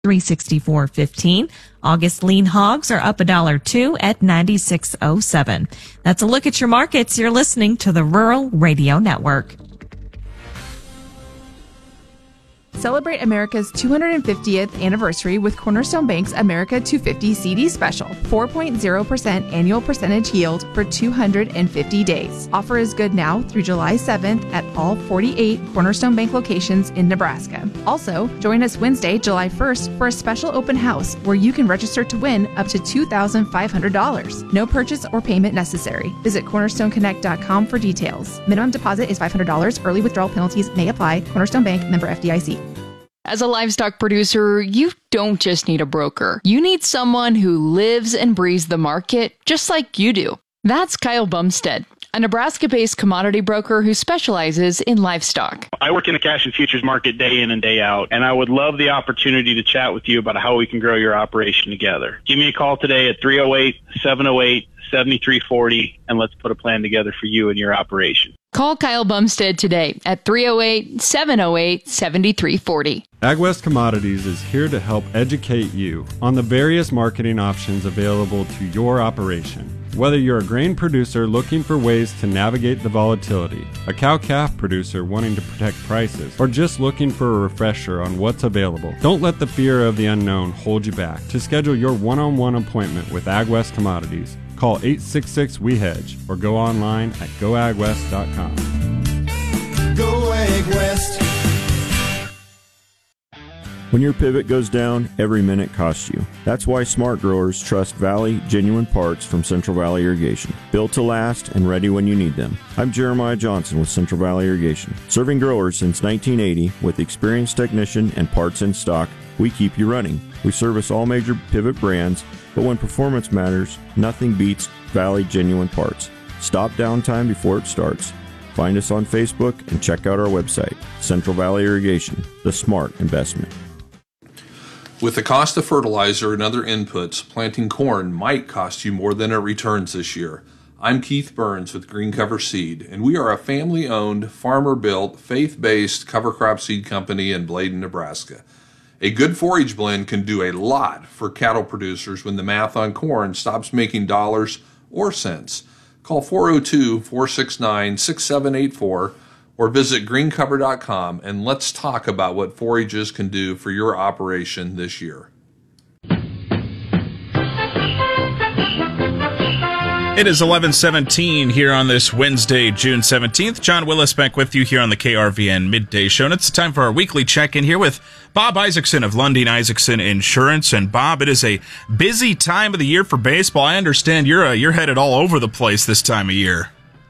$364.15. August lean hogs are up $1.02 at $96.07. That's a look at your markets. You're listening to the Rural Radio Network. Celebrate America's 250th anniversary with Cornerstone Bank's America 250 CD special. 4.0% annual percentage yield for 250 days. Offer is good now through July 7th at all 48 Cornerstone Bank locations in Nebraska. Also, join us Wednesday, July 1st for a special open house where you can register to win up to $2,500. No purchase or payment necessary. Visit cornerstoneconnect.com for details. Minimum deposit is $500. Early withdrawal penalties may apply. Cornerstone Bank, member FDIC. As a livestock producer, you don't just need a broker. You need someone who lives and breathes the market just like you do. That's Kyle Bumstead, a Nebraska-based commodity broker who specializes in livestock. I work in the cash and futures market day in and day out, and I would love the opportunity to chat with you about how we can grow your operation together. Give me a call today at 308-708-7340, and let's put a plan together for you and your operation. Call Kyle Bumstead today at 308-708-7340. AgWest Commodities is here to help educate you on the various marketing options available to your operation. Whether you're a grain producer looking for ways to navigate the volatility, a cow-calf producer wanting to protect prices, or just looking for a refresher on what's available, don't let the fear of the unknown hold you back. To schedule your one-on-one appointment with AgWest Commodities, call 866-WE-HEDGE or go online at goagwest.com. Go AgWest. When your pivot goes down, every minute costs you. That's why smart growers trust Valley Genuine Parts from Central Valley Irrigation. Built to last and ready when you need them. I'm Jeremiah Johnson with Central Valley Irrigation. Serving growers since 1980 with experienced technician and parts in stock, we keep you running. We service all major pivot brands, but when performance matters, nothing beats Valley Genuine Parts. Stop downtime before it starts. Find us on Facebook and check out our website, Central Valley Irrigation, the smart investment. With the cost of fertilizer and other inputs, planting corn might cost you more than it returns this year. I'm Keith Burns with Green Cover Seed, and we are a family-owned, farmer-built, faith-based cover crop seed company in Bladen, Nebraska. A good forage blend can do a lot for cattle producers when the math on corn stops making dollars or cents. Call 402-469-6784 or visit greencover.com and let's talk about what forages can do for your operation this year. It is 11:17 here on this Wednesday, June 17th. John Willis back with you here on the KRVN Midday Show. And it's time for our weekly check-in here with Bob Isaacson of Lundin Isaacson Insurance. And Bob, it is a busy time of the year for baseball. I understand you're headed all over the place this time of year.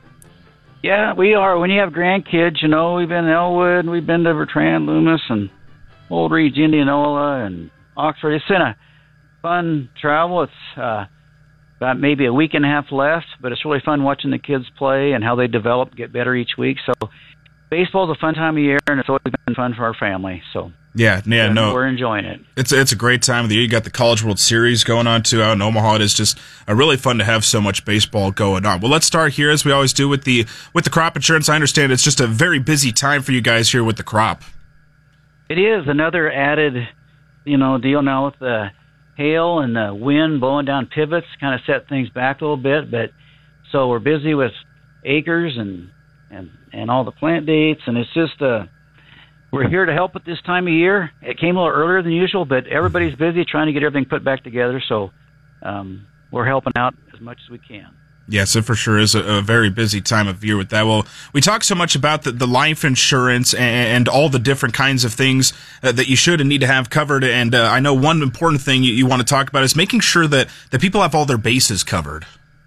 Yeah, we are. When you have grandkids, we've been to Elwood, we've been to Bertrand, Loomis, and Old Reach, Indianola, and Oxford. It's been a fun travel. It's about maybe a week and a half left, but it's really fun watching the kids play and how they develop, get better each week. So baseball's a fun time of year, and it's always been fun for our family. So no, we're enjoying it. It's a great time of the year. You got the College World Series going on too out in Omaha. It is just really fun to have so much baseball going on. Well, let's start here as we always do with the crop insurance. I understand it's just a very busy time for you guys here with the crop. It is another added, deal now with the hail and the wind blowing down pivots, kind of set things back a little bit. But so we're busy with acres and all the plant dates, and it's just we're here to help at this time of year. It came a little earlier than usual, but everybody's busy trying to get everything put back together, so we're helping out as much as we can. Yes, it for sure is a very busy time of year with that. Well, we talk so much about the life insurance and all the different kinds of things that you should and need to have covered, and I know one important thing you want to talk about is making sure that people have all their bases covered.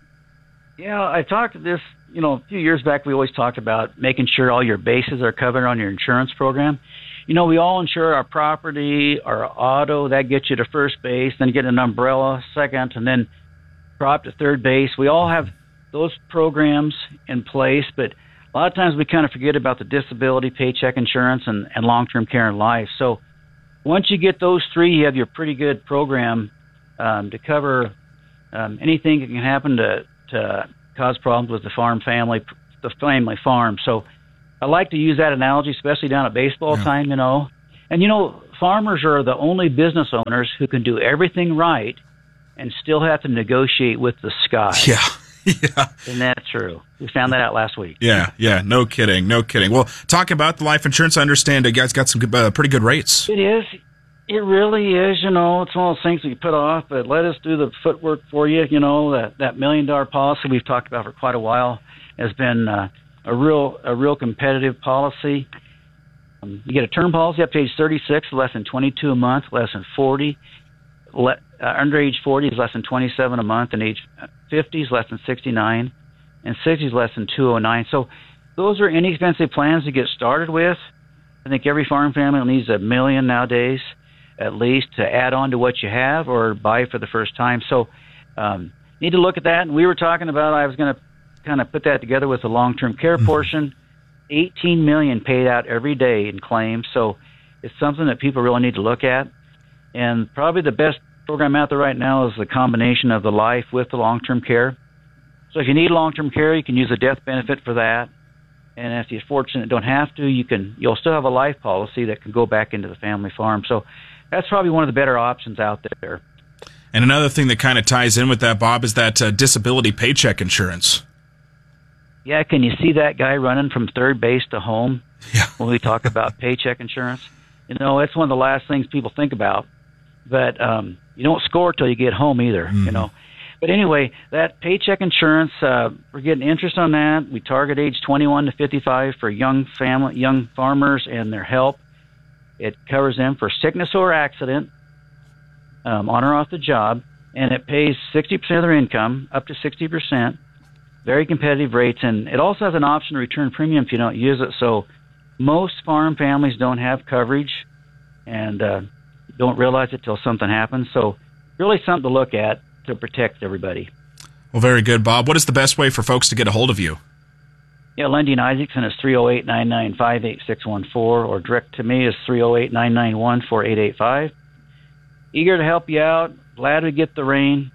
Yeah, I talked to this, a few years back. We always talked about making sure all your bases are covered on your insurance program. We all insure our property, our auto. That gets you to first base. Then you get an umbrella second, and then crop to third base. We all have those programs in place, but a lot of times we kind of forget about the disability, paycheck insurance, and long-term care and life. So once you get those three, you have your pretty good program to cover anything that can happen to cause problems with the family farm. So I like to use that analogy, especially down at baseball time, And, farmers are the only business owners who can do everything right and still have to negotiate with the sky. Yeah. Yeah. Isn't that true? We found that out last week. Yeah. No kidding. Well, talk about the life insurance. I understand you guys got some pretty good rates. It is. It really is. It's one of those things that you put off, but let us do the footwork for you. That $1 million policy we've talked about for quite a while has been a real competitive policy. You get a term policy up to age 36, less than $22 a month, less than 40. Under age 40 is less than $27 a month, and age 50 is less than $69, and 60 is less than $209. So those are inexpensive plans to get started with. I think every farm family needs $1 million nowadays, at least, to add on to what you have or buy for the first time. So need to look at that. And we were talking about, I was going to kind of put that together with the long-term care portion. $18 million paid out every day in claims. So it's something that people really need to look at. And probably the best program out there right now is the combination of the life with the long-term care. So if you need long-term care, you can use a death benefit for that. And if you're fortunate don't have to, you'll still have a life policy that can go back into the family farm. So that's probably one of the better options out there. And another thing that kind of ties in with that, Bob, is that disability paycheck insurance. Yeah, can you see that guy running from third base to home when we talk about paycheck insurance? It's one of the last things people think about. But you don't score till you get home either, But anyway, that paycheck insurance, we're getting interest on that. We target age 21 to 55 for young farmers and their help. It covers them for sickness or accident, on or off the job, and it pays 60% of their income, up to 60%. Very competitive rates, and it also has an option to return premium if you don't use it. So most farm families don't have coverage and don't realize it till something happens. So really something to look at to protect everybody. Well, very good, Bob. What is the best way for folks to get a hold of you? Yeah, Lundy and Isaacson is 308-995-8614, or direct to me is 308-991-4885. Eager to help you out. Glad we get the rain.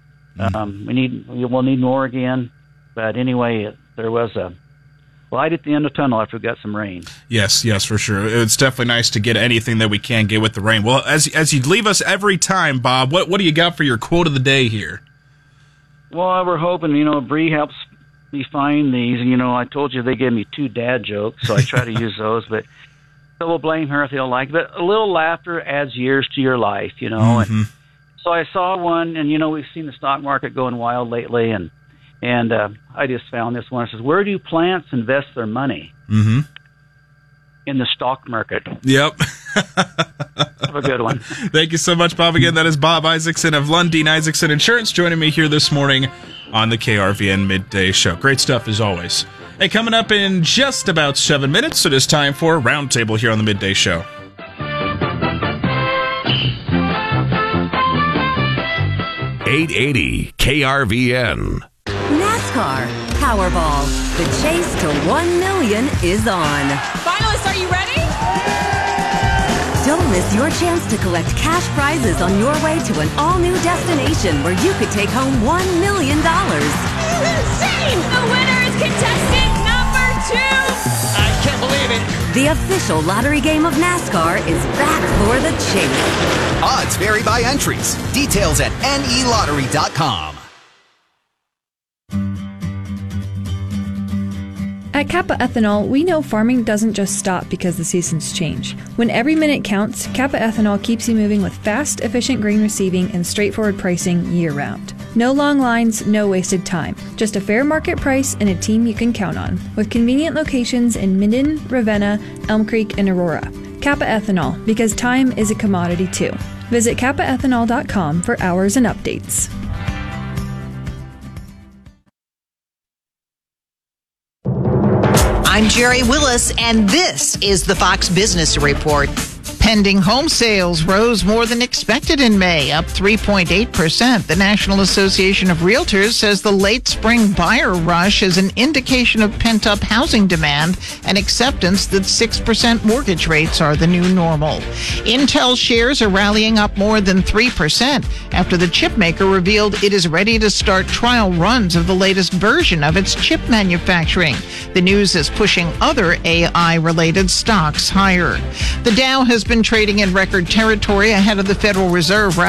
We'll need more again. But anyway, there was a light at the end of the tunnel after we got some rain. Yes, for sure. It's definitely nice to get anything that we can get with the rain. Well, as you leave us every time, Bob, what do you got for your quote of the day here? Well, we're hoping, Bree helps me find these. And, I told you they gave me 2 dad jokes, so I try to use those. But so we'll blame her if they don't like it. But a little laughter adds years to your life, Mm-hmm. And so I saw one, and, we've seen the stock market going wild lately, and I just found this one. It says, where do plants invest their money? Mm-hmm. In the stock market. Yep. Have a good one. Thank you so much, Bob. Again, that is Bob Isaacson of Lundin Isaacson Insurance joining me here this morning on the KRVN Midday Show. Great stuff as always. Hey, coming up in just about 7 minutes, it is time for Roundtable here on the Midday Show. 880 KRVN. NASCAR Powerball. The chase to 1 million is on. Finalists, are you ready? Don't miss your chance to collect cash prizes on your way to an all-new destination where you could take home $1 million. This is insane! The winner is contestant number 2! I can't believe it! The official lottery game of NASCAR is back for the chase. Odds vary by entries. Details at nelottery.com. At Kappa Ethanol, we know farming doesn't just stop because the seasons change. When every minute counts, Kappa Ethanol keeps you moving with fast, efficient grain receiving and straightforward pricing year-round. No long lines, no wasted time. Just a fair market price and a team you can count on. With convenient locations in Minden, Ravenna, Elm Creek, and Aurora. Kappa Ethanol, because time is a commodity too. Visit kappaethanol.com for hours and updates. I'm Jerry Willis, and this is the Fox Business Report. Pending home sales rose more than expected in May, up 3.8%. The National Association of Realtors says the late spring buyer rush is an indication of pent-up housing demand and acceptance that 6% mortgage rates are the new normal. Intel shares are rallying up more than 3% after the chipmaker revealed it is ready to start trial runs of the latest version of its chip manufacturing. The news is pushing other AI-related stocks higher. The Dow has been trading in record territory ahead of the Federal Reserve